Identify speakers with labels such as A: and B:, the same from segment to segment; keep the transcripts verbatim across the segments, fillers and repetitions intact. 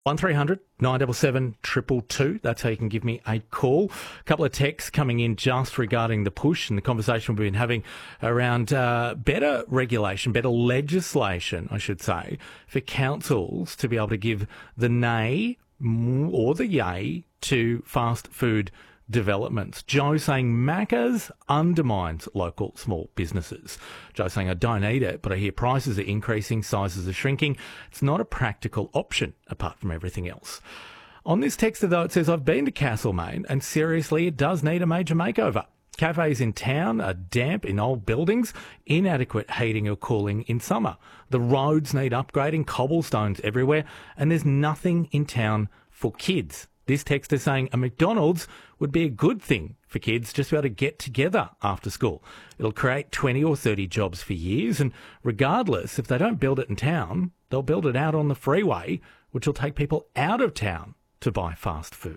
A: one three hundred nine seven seven two two two. That's how you can give me a call. A couple of texts coming in just regarding the push and the conversation we've been having around uh, better regulation, better legislation, I should say, for councils to be able to give the nay or the yay to fast food developments. Joe saying Macca's undermines local small businesses. Joe saying I don't eat it, but I hear prices are increasing, sizes are shrinking. It's not a practical option apart from everything else. On this texter though, it says I've been to Castlemaine and seriously it does need a major makeover. Cafes in town are damp in old buildings, inadequate heating or cooling in summer. The roads need upgrading, cobblestones everywhere, and there's nothing in town for kids. This text is saying a McDonald's would be a good thing for kids just to be able to get together after school. It'll create twenty or thirty jobs for years, and regardless, if they don't build it in town, they'll build it out on the freeway, which will take people out of town to buy fast food.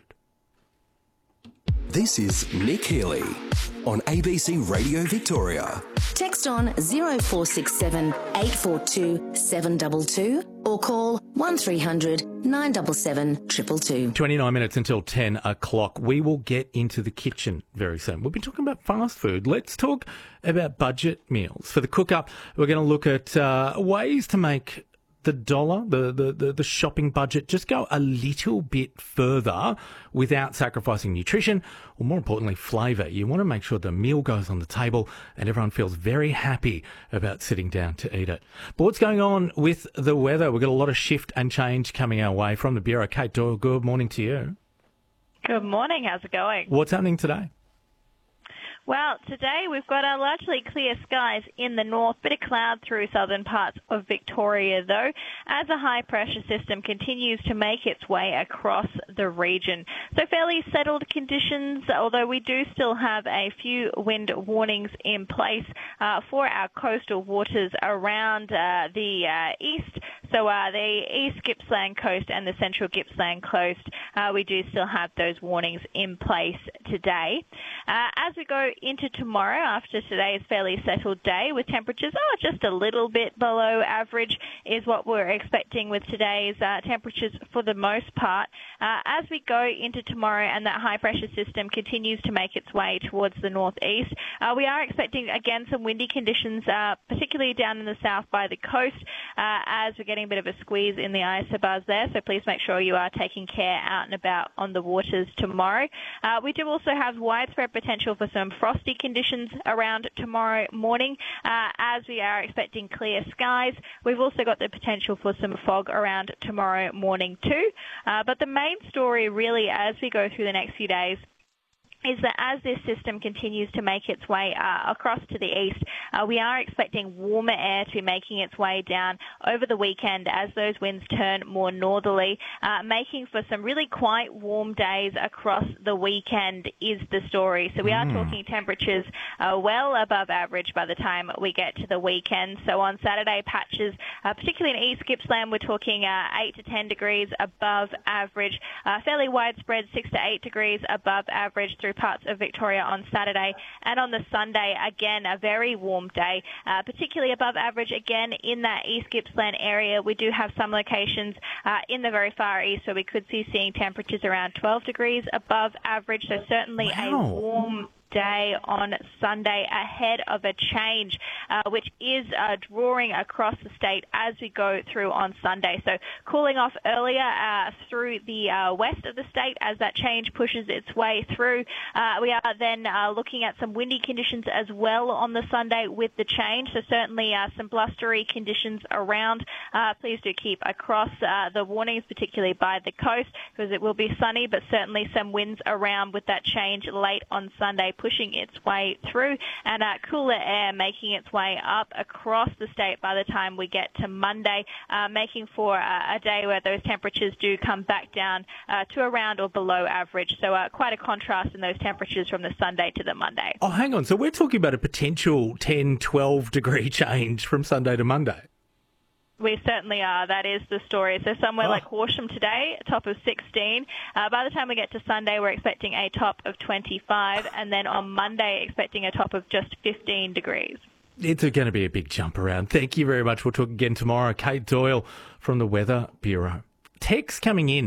B: This is Nick Healy on A B C Radio Victoria.
C: Text on zero four six seven eight four two seven two two or call one three hundred nine seven seven two two two.
A: twenty-nine minutes until ten o'clock. We will get into the kitchen very soon. We've been talking about fast food. Let's talk about budget meals. For the cook-up, we're going to look at uh, ways to make the dollar, the, the, the, the shopping budget, just go a little bit further without sacrificing nutrition or, more importantly, flavour. You want to make sure the meal goes on the table and everyone feels very happy about sitting down to eat it. But what's going on with the weather? We've got a lot of shift and change coming our way from the Bureau. Kate Doyle, good morning to you.
D: Good morning. How's it going?
A: What's happening today?
D: Well, today we've got uh, largely clear skies in the north, bit of cloud through southern parts of Victoria, though, as a high-pressure system continues to make its way across the region. So fairly settled conditions, although we do still have a few wind warnings in place uh, for our coastal waters around uh, the uh, east. So uh, the East Gippsland coast and the Central Gippsland coast, uh, we do still have those warnings in place today. Uh, as we go into tomorrow, after today's fairly settled day, with temperatures oh, just a little bit below average is what we're expecting with today's uh, temperatures for the most part. Uh, as we go into tomorrow and that high-pressure system continues to make its way towards the northeast, uh, we are expecting, again, some windy conditions, uh, particularly down in the south by the coast, uh, as we're getting a bit of a squeeze in the isobars there, so please make sure you are taking care out and about on the waters tomorrow. Uh, we do also have widespread potential for some frosty conditions around tomorrow morning, uh, as we are expecting clear skies. We've also got the potential for some fog around tomorrow morning too. Uh, but the main story really as we go through the next few days is that as this system continues to make its way uh, across to the east, uh, we are expecting warmer air to be making its way down over the weekend as those winds turn more northerly, uh, making for some really quite warm days across the weekend is the story. So we are mm. talking temperatures uh, well above average by the time we get to the weekend. So on Saturday, patches, uh, particularly in East Gippsland, we're talking uh, eight to ten degrees above average, uh, fairly widespread six to eight degrees above average through parts of Victoria on Saturday, and on the Sunday, again, a very warm day, uh, particularly above average again in that East Gippsland area. We do have some locations uh, in the very far east where we could see seeing temperatures around twelve degrees above average, so certainly wow. a warm day on Sunday ahead of a change, uh, which is uh, drawing across the state as we go through on Sunday. So cooling off earlier uh, through the uh, west of the state as that change pushes its way through. Uh, we are then uh, looking at some windy conditions as well on the Sunday with the change. So certainly uh, some blustery conditions around. Uh, please do keep across uh, the warnings, particularly by the coast, because it will be sunny, but certainly some winds around with that change late on Sunday, pushing its way through, and uh, cooler air making its way up across the state by the time we get to Monday, uh, making for uh, a day where those temperatures do come back down uh, to around or below average. So uh, quite a contrast in those temperatures from the Sunday to the Monday.
A: Oh, hang on. So we're talking about a potential ten, twelve degree change from Sunday to Monday.
D: We certainly are. That is the story. So somewhere oh. like Horsham today, a top of sixteen. Uh, by the time we get to Sunday, we're expecting a top of twenty-five, and then on Monday, expecting a top of just fifteen degrees.
A: It's going to be a big jump around. Thank you very much. We'll talk again tomorrow. Kate Doyle from the Weather Bureau. text coming in